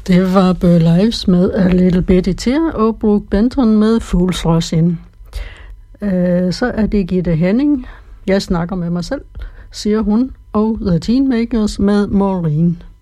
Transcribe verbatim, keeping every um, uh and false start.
Det var Burl Ives med A Little Bitty Tear og Brooke Benton med Fools Rush In. Uh, så er det Gitte Henning. Jeg snakker med mig selv, siger hun, og The Teenmakers med Maureen.